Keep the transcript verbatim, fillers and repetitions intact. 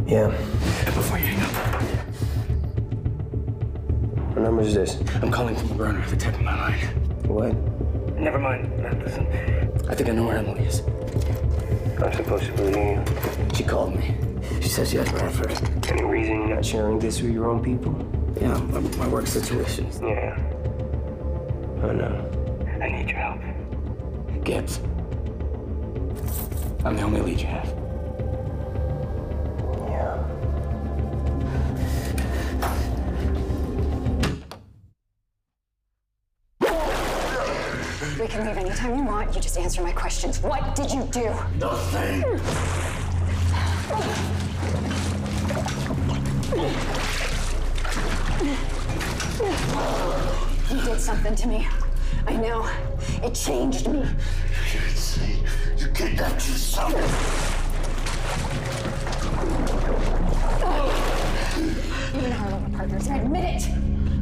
Yeah. Before you hang up. What number is this? I'm calling from the burner at the tip of my line. What? Never mind. Listen. I think I know where Emily is. I'm supposed to believe you. She called me. She says she has Bradford. Any reason you're not sharing this with your own people? Yeah, my, my work situation. Yeah. Oh, no. I need your help. Gibbs. I'm the only lead you have. Yeah. We can leave anytime you want. You just answer my questions. What did you do? Nothing. You did something to me. I know. It changed me. You didn't say you kidnapped your son. You and I are partners, and admit it.